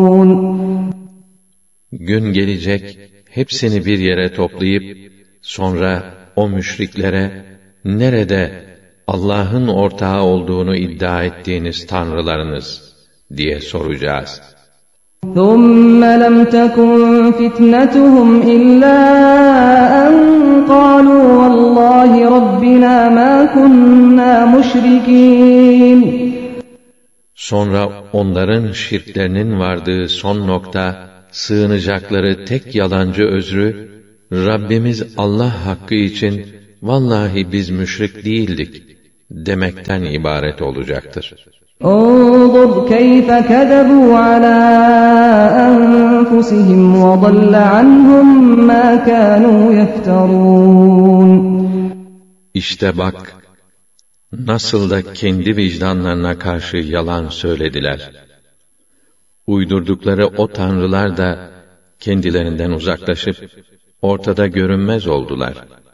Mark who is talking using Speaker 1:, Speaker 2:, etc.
Speaker 1: Gün gelecek, hepsini bir yere toplayıp, sonra o müşriklere, nerede Allah'ın ortağı olduğunu iddia ettiğiniz tanrılarınız diye soracağız.
Speaker 2: ثُمَّ لَمْ تَكُنْ فِتْنَتُهُمْ إِلَّا أَنْ قَالُوا وَاللّٰهِ رَبِّنَا مَا كُنَّا مُشْرِكِينَ.
Speaker 1: Sonra onların şirklerinin vardığı son nokta, sığınacakları tek yalancı özrü, Rabbimiz Allah hakkı için, vallahi biz müşrik değildik demekten ibaret olacaktır.
Speaker 2: انظُرْ كَيْفَ كَذَبُوا عَلَى أَنفُسِهِمْ وَضَلَّ عَنْهُمْ مَا كَانُوا يَفْتَرُونَ.
Speaker 1: İşte bak, nasıl da kendi vicdanlarına karşı yalan söylediler. Uydurdukları o tanrılar da kendilerinden uzaklaşıp ortada görünmez oldular.